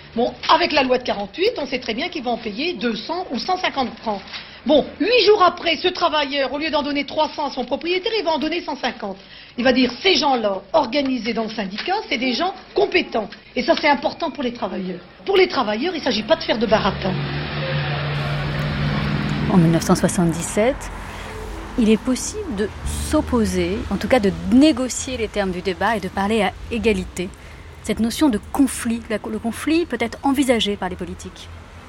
Bon, avec la loi de 48, on sait très bien qu'il va en payer 200 ou 150 francs. Bon, 8 jours après, ce travailleur, au lieu d'en donner 300 à son propriétaire, il va en donner 150. Il va dire, ces gens-là, organisés dans le syndicat, c'est des gens compétents. Et ça, c'est important pour les travailleurs. Pour les travailleurs, il ne s'agit pas de faire de baratin. En 1977, il est possible de s'opposer, en tout cas de négocier les termes du débat et de parler à égalité. Cette notion de conflit, le conflit peut être envisagé par les politiques.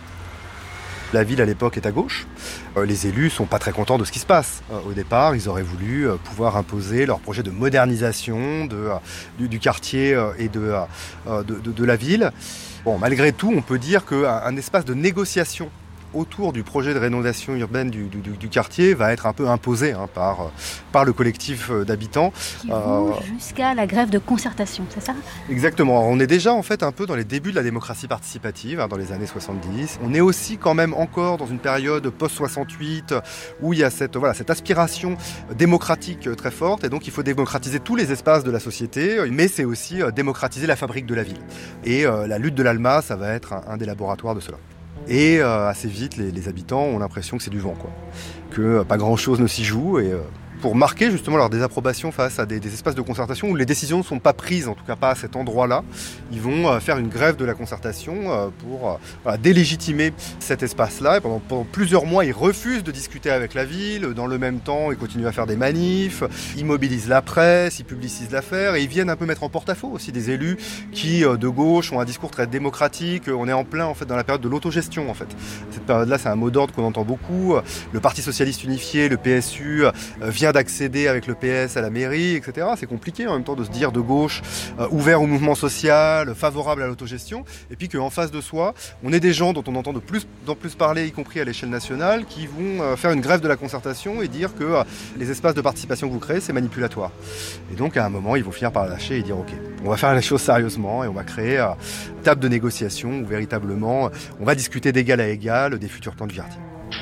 La ville à l'époque est à gauche. Les élus sont pas très contents de ce qui se passe. Au départ, ils auraient voulu pouvoir imposer leur projet de modernisation du quartier et de la ville. Bon, malgré tout, on peut dire qu'un espace de négociation autour du projet de rénovation urbaine du quartier va être un peu imposé par le collectif d'habitants. Qui vont jusqu'à la grève de concertation, c'est ça ? Exactement. On est déjà en fait un peu dans les débuts de la démocratie participative, dans les années 70. On est aussi quand même encore dans une période post-68 où il y a cette aspiration démocratique très forte et donc il faut démocratiser tous les espaces de la société, mais c'est aussi démocratiser la fabrique de la ville. Et la lutte de l'ALMA, ça va être un des laboratoires de cela. Et assez vite, les habitants ont l'impression que c'est du vent, que pas grand-chose ne s'y joue. Et pour marquer justement leur désapprobation face à des espaces de concertation où les décisions ne sont pas prises, en tout cas pas à cet endroit-là, ils vont faire une grève de la concertation pour délégitimer cet espace-là. Et pendant plusieurs mois, ils refusent de discuter avec la ville. Dans le même temps, ils continuent à faire des manifs, ils mobilisent la presse, ils publicisent l'affaire et ils viennent un peu mettre en porte-à-faux aussi des élus qui, de gauche, ont un discours très démocratique. On est en plein en fait, dans la période de l'autogestion. En fait. Cette période-là, c'est un mot d'ordre qu'on entend beaucoup. Le Parti socialiste unifié, le PSU, vient d'accéder avec le PS à la mairie, etc. C'est compliqué en même temps de se dire de gauche, ouvert au mouvement social, favorable à l'autogestion, et puis qu'en face de soi, on est des gens dont on entend de plus en plus parler, y compris à l'échelle nationale, qui vont faire une grève de la concertation et dire que les espaces de participation que vous créez, c'est manipulatoire. Et donc à un moment, ils vont finir par lâcher et dire ok, on va faire les choses sérieusement et on va créer une table de négociation où véritablement on va discuter d'égal à égal des futurs plans du quartier.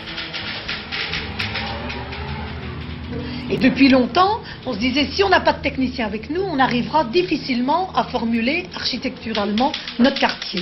Et depuis longtemps, on se disait, si on n'a pas de technicien avec nous, on arrivera difficilement à formuler architecturalement notre quartier.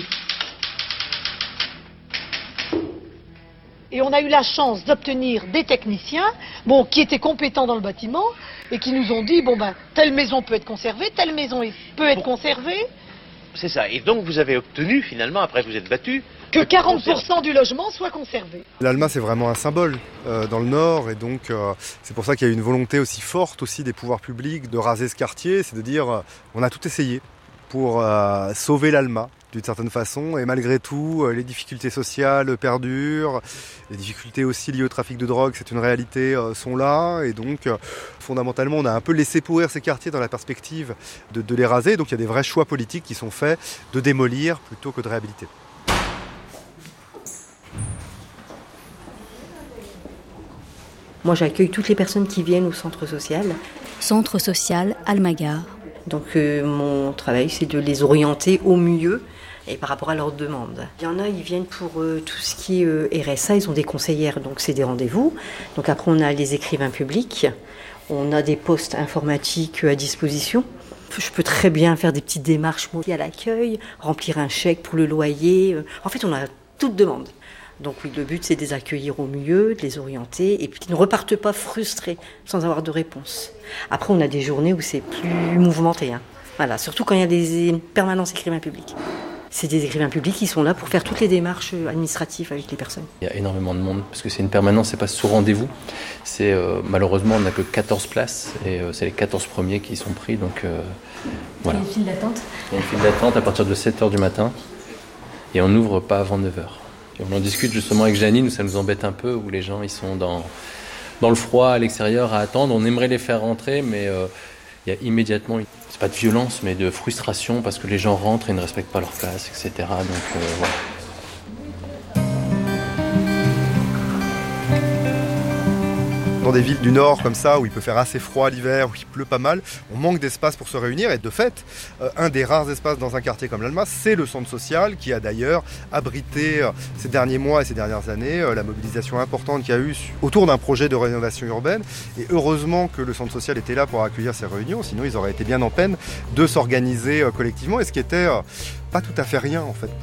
Et on a eu la chance d'obtenir des techniciens, qui étaient compétents dans le bâtiment, et qui nous ont dit, telle maison peut être conservée, telle maison peut être conservée. C'est ça. Et donc vous avez obtenu, finalement, après vous êtes battu, que 40% du logement soit conservé. L'ALMA, c'est vraiment un symbole dans le Nord, et donc c'est pour ça qu'il y a une volonté aussi forte aussi des pouvoirs publics de raser ce quartier, c'est de dire on a tout essayé pour sauver l'ALMA d'une certaine façon, et malgré tout, les difficultés sociales perdurent, les difficultés aussi liées au trafic de drogue, c'est une réalité, sont là, et donc fondamentalement, on a un peu laissé pourrir ces quartiers dans la perspective de les raser, donc il y a des vrais choix politiques qui sont faits de démolir plutôt que de réhabiliter. Moi, j'accueille toutes les personnes qui viennent au centre social. Centre social Alma-Gare. Donc, mon travail, c'est de les orienter au mieux et par rapport à leurs demandes. Il y en a, ils viennent pour tout ce qui est RSA, ils ont des conseillères, donc c'est des rendez-vous. Donc après, on a les écrivains publics, on a des postes informatiques à disposition. Je peux très bien faire des petites démarches à l'accueil, remplir un chèque pour le loyer. En fait, on a toute demande. Donc oui, le but, c'est de les accueillir au mieux, de les orienter, et puis qu'ils ne repartent pas frustrés, sans avoir de réponse. Après, on a des journées où c'est plus mouvementé. Voilà, surtout quand il y a des permanences écrivains publics. C'est des écrivains publics qui sont là pour faire toutes les démarches administratives avec les personnes. Il y a énormément de monde, parce que c'est une permanence, c'est pas sous rendez-vous. Malheureusement, on n'a que 14 places, et c'est les 14 premiers qui sont pris, donc voilà. Il y a une file d'attente. Il y a une file d'attente à partir de 7h du matin, et on n'ouvre pas avant 9h. Et on en discute justement avec Janine, où ça nous embête un peu, où les gens ils sont dans le froid à l'extérieur à attendre. On aimerait les faire rentrer, mais il y a immédiatement, c'est pas de violence, mais de frustration parce que les gens rentrent et ne respectent pas leur place, etc. Donc voilà. Dans des villes du Nord comme ça, où il peut faire assez froid l'hiver, où il pleut pas mal, on manque d'espace pour se réunir. Et de fait, un des rares espaces dans un quartier comme l'Alma, c'est le centre social, qui a d'ailleurs abrité ces derniers mois et ces dernières années la mobilisation importante qu'il y a eu autour d'un projet de rénovation urbaine. Et heureusement que le centre social était là pour accueillir ces réunions, sinon ils auraient été bien en peine de s'organiser collectivement. Et ce qui était pas tout à fait rien en fait.